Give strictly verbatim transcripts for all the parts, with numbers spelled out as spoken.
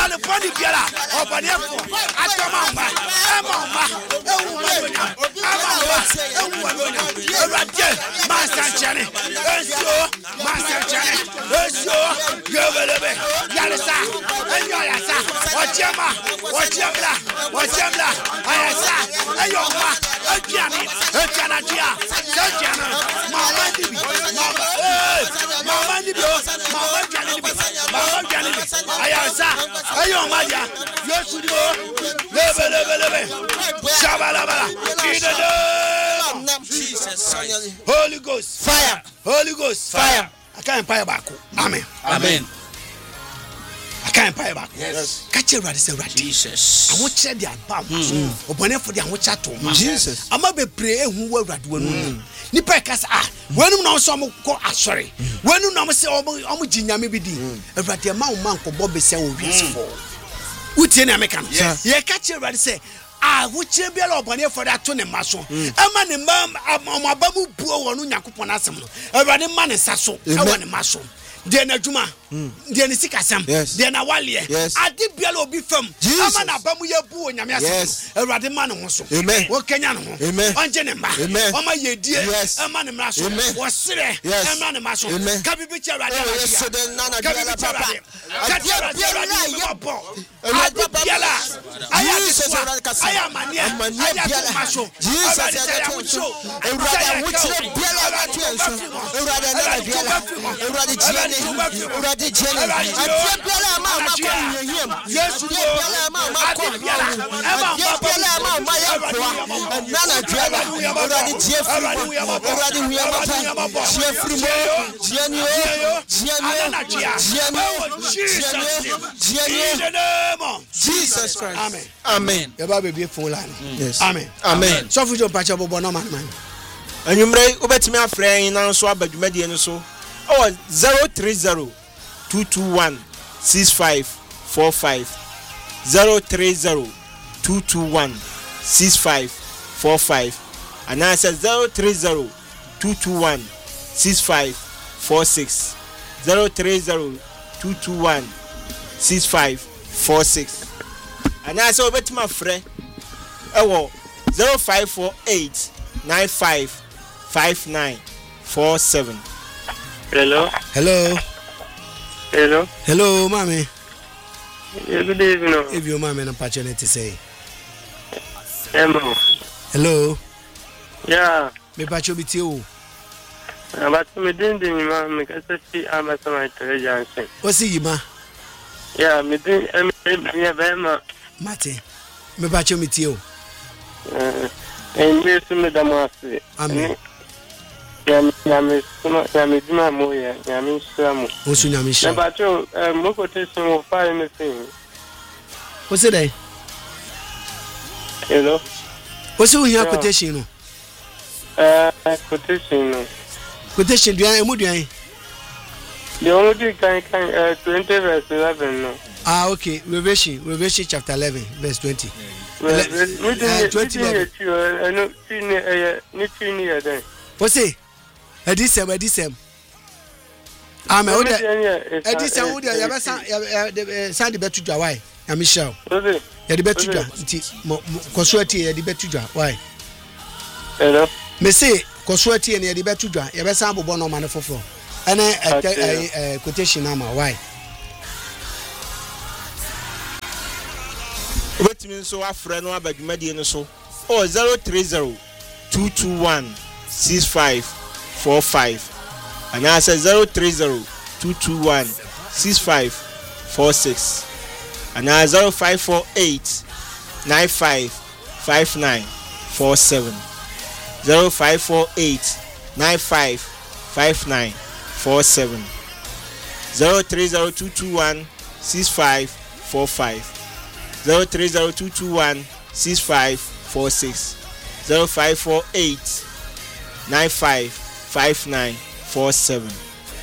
bɔne bɔne biara ɔbɔnefo atɔma mma ɛma mma ɛwu wanonya ɛma mma ɛwu wanonya Awurade masankyɛne ɛnsuo masankyɛne ɛnsuo yɛbɛlɛbɛ yalesa ɛnyɔyasa ɔkyɛma ɔkyɛmla ɔkyɛmla ayasa ɛyɔma ɛduane ɛduanadua sɛduane mama nibi mama ee mama nibi o mama duane nibi mama duane nibi ayasa ɛyɔma dia yesu di o lɛbɛlɛbɛlɛbɛ shabalabala idede Jesus Christ. Holy Ghost fire, Holy Ghost fire. I can't fire back. Amen. Amen. I can't fire back. Yes. Catch your say right. Jesus. I want to the abam. Obone for the want chat to Jesus. I'm a be pray who were rad when ni pekas ah when no so ko asori when no say omo jinyame bi di Awurade ma wo man ko bobe say wo wiase for utie na meka ye catch your say ah wuche biala obane for that to ne maso ama ne mam amabamu buo wonu Yakobon asem no Awurade ma ne saso e wonu maso de na djuma de ne sikasam de na wale ade biala obi fam ama na bamu ye buo nyame asem Awurade ma ne ho so wo kenya ne ho onje ne ma o ma yedie ama ne maso wo sere ama ne maso ka bibi che Awurade ka bibi che Awurade ka Awurade ye bo ade biala aya so aya mania aya maso Jesus ya wucho Awurade wucho biala ba tu enso Awurade na biala Awurade jiane Awurade jiane ade biala ma ma ko yeyem Yesu biala ma ma ko biala ade biala ma ma ya ko na na biala Awurade jiefri Awurade huya ma pa jiefri mo jiane o jiane jiane jiane Jesus Christ. Amen. Amen. The Bible be full line. Yes. Amen. Amen. So for your patch bobo no man man. Anwumre obetimi afrɛ na so abadwumadi no so. Oh zero three zero two two one six five four five zero three zero two two one six five four five and I said zero three zero two two one six five four six zero three zero two two one six five four six and I said obetimi afrɛ ewo zero five four eight nine five five nine four seven. Hello. Hello. Hello. Hello, mommy. Yeah, good evening. If your mommy no patch anything to say. Hello. Hello. Yeah. Me patch you with you. But me didn't do ma me kasa si ama sama intelligence. O si yima. Yeah, me din em me be ma. Mate. Me patch you with you. Eh, en me su me da masi. Amen. Ya ya me suma ya me dima mo ya ya me shamu. O su nyame sha. Na ba cho mo quotation o fa anything. O se dey? Hello. O se o hia quotation no. Eh, quotation no. Quotation duan emu duan. The only can can uh, twenty verse eleven no. Ah, okay. Revelation, Revelation chapter eleven, verse twenty. Well, Ele- we uh, twenty eleven. I know tini eh ni tini ya den. What's it? Edisem, Edisem. Amen. Oda. Edisem oda ya besa ya sand betu dwa why? Ya Michelle. Ose. Ya di betu dwa nti kosoati ya di betu dwa why? Hello. Me say kosoati ya di betu dwa ya besa abobo no ma ne foforo. Ene eh quotation ama why? Obetimi so afrɛ no abadwumadi no so. Oh zero three zero two two one six five four five and I said zero three zero two two one six five four six and I zero five four eight nine five five nine four seven zero five four eight nine five five nine four seven zero three zero two two one six five four five zero three zero two two one six five four six zero five four eight nine five five nine four seven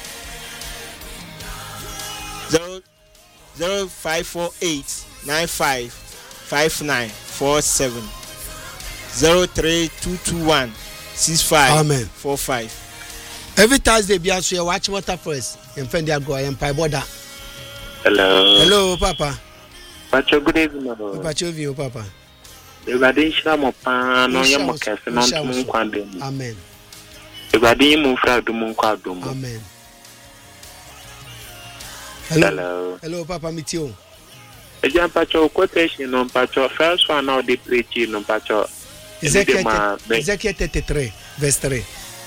zero zero five four eight nine five five nine four seven zero three two two one six five Amen. four five. Every Thursday be answer watch water first. In Fendi go I am pie border. Hello. Hello, Papa. Pacho good evening. Pacho vi o papa. Everybody shira mo pa no ye mo kese no tum kwande. Amen. Everybody mo fra do mo kwa do mo. Amen. Hello. Hello. Hello papa mitio. Eja Pacho quotation no Pacho first one now they preach no Pacho. Ezekiel Ezekiel thirty-three verse three.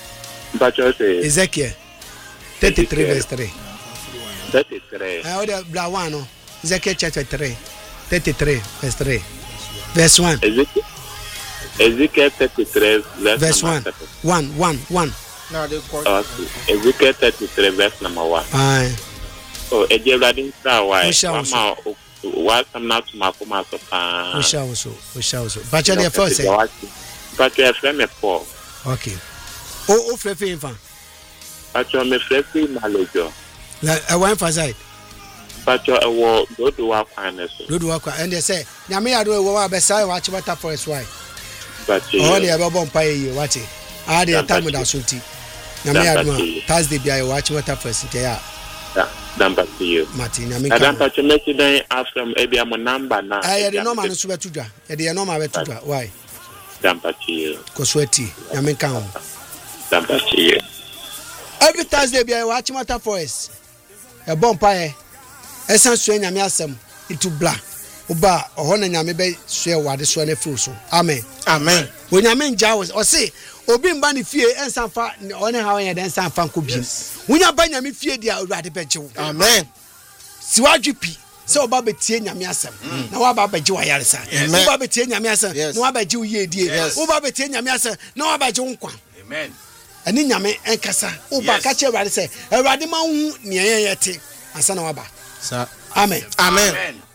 Pacho say Ezekiel thirty-three verse three. thirty-three. I order bla one no. Ezekiel chapter three. thirty-three verse three. Verse one. Ezekiel Ezekiel thirty-three verse one. one one one. Now they call Ezekiel thirty-three verse number one. Aye. Oh, Eje Radin Star why? Mama what I'm not to my former papa. We shall also. We shall also. But you first say. But you have me for. Okay. Oh, oh, frefe infant. But you me frefe knowledge. I want for side. But you will go to work finance. Do do work and they say, "Nyame ado wo wa besai watch water for his wife." But you oh, they abo pay you watch it. Ah, the time with asunti. Nyame ado Thursday be I watch water for his yeah. Damn back to you. Martin, nyame ka. Adam touch me today after maybe I'm a number now. Ah, the normal no super tuja. The normal we tuja. Why? Damn back to you. Ko sweaty. Nyame ka. Damn back to you. Every Thursday be I watch water for his. A bonfire. Esan so nyame asem itu bla oba oho na nyame be so wade so na furu so amen amen wo nyame nja wo o se obi mba ne fie ensan fa one ha wen den san fa ko bi wo nya ba nyame fie dia awurade be gye wo amen si wadwe pi se oba be tie nyame asem na wa ba be gye wa yaresa wo ba be tie nyame asem na wa ba gye wo yedie wo ba be tie nyame asem na wa ba gye wo nkwa amen ani nyame enkasa wo ba ka che awurade se awurade ma hu ne yeyete asa na wa ba Sir. Amen. Amen.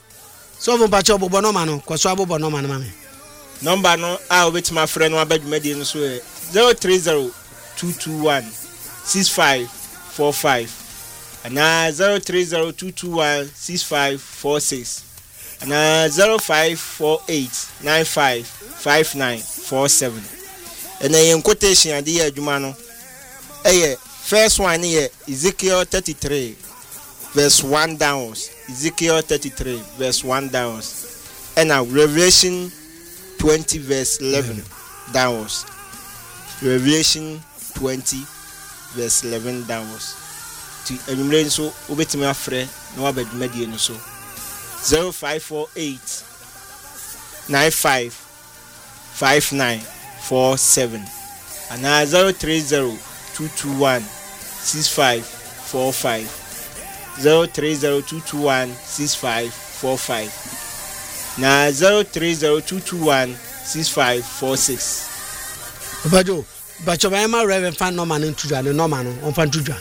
So von pacho bobo no mano, ko so abobo no mano mame. Number no a obet my friend no abadumadi no so zero three zero two two one six five four five and zero three zero two two one six five four six and zero five four eight nine five five nine four seven. And then quotation ade adwuma no eh first one here Ezekiel thirty-three verse one downwards. Ezekiel thirty-three verse one downwards. And now Revelation twenty verse eleven downwards. Revelation twenty verse eleven downwards. To enumerate so ubetimi afre na wabadumadi no so zero five four eight nine five five nine four seven and zero three zero two two one six five four five zero three zero two two one six five four five na zero three zero two two one six five four six. Obajo, bacho ba ma reverend fan no man ntudwa no no man on fan tudwa.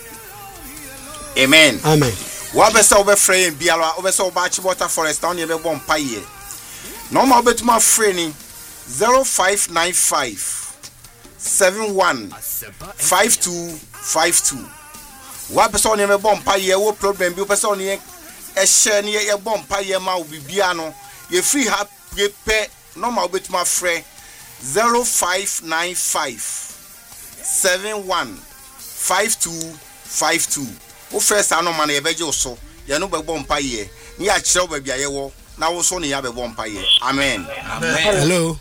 Amen. Amen. Wa be se obe free biala, obe se oba chi water forest down here be bon paye. No ma obe tuma free ni zero five nine five seven one five two five two. Wa person e me bom pa ye wo problem bi person e e share ne ye bom pa ye ma obibia no ye free ha pe no ma obetuma frɛ zero five nine five seven one five two five two. Wo frɛ sa no ma na ye beje so ye no be bom pa ye ni a kyerɛ ba bia ye wo na wo so ne ya be bom pa ye. Amen. Amen. Hello.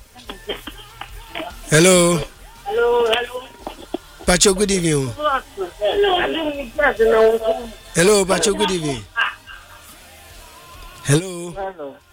Hello. Hello, hello. Pacho, good evening. Hello, Pacho, good evening. Hello. Hello.